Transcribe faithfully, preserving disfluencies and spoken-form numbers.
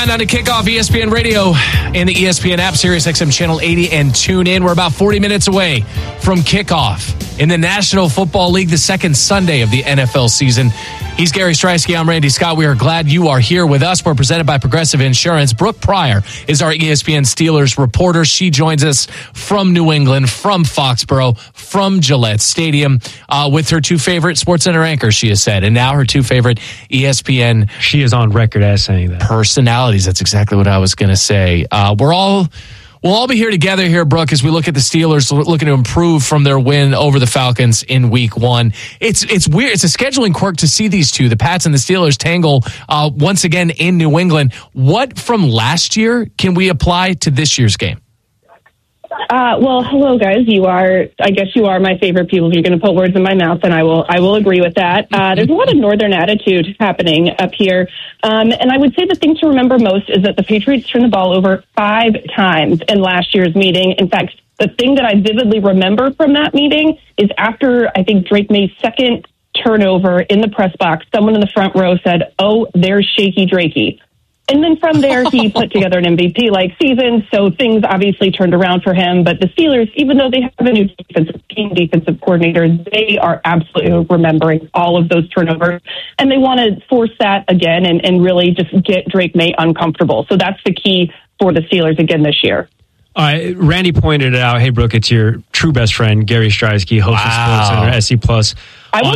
Countdown to kickoff, E S P N Radio and the E S P N app, Sirius X M Channel eighty, and tune in. We're about forty minutes away from kickoff in the National Football League, the second Sunday of the N F L season. He's Gary Streisky. I'm Randy Scott. We are glad you are here with us. We're presented by Progressive Insurance. Brooke Pryor is our E S P N Steelers reporter. She joins us from New England, from Foxborough, from Gillette Stadium, uh, with her two favorite SportsCenter anchors, she has said, and now her two favorite E S P N. She is on record as saying that. Personalities. That's exactly what I was going to say. Uh, we're all... We'll all be here together here, Brooke, as we look at the Steelers looking to improve from their win over the Falcons in week one. It's it's weird. It's a scheduling quirk to see these two, the Pats and the Steelers, tangle uh, once again in New England. What from last year can we apply to this year's game? Uh, well, hello, guys. You are, I guess you are my favorite people. You're going to put words in my mouth, and I will I will agree with that. Uh, there's a lot of Northern attitude happening up here. Um, and I would say the thing to remember most is that the Patriots turned the ball over five times in last year's meeting. In fact, the thing that I vividly remember from that meeting is after, I think, Drake May's second turnover in the press box, someone in the front row said, "Oh, there's Shaky Drakey." And then from there, he put together an M V P-like season, so things obviously turned around for him. But the Steelers, even though they have a new defensive team, defensive coordinator, they are absolutely remembering all of those turnovers. And they want to force that again and, and really just get Drake May uncomfortable. So that's the key for the Steelers again this year. All right, Randy pointed it out. Hey, Brooke, it's your true best friend, Gary Streisky, host wow. of SportsCenter, S C Plus. I will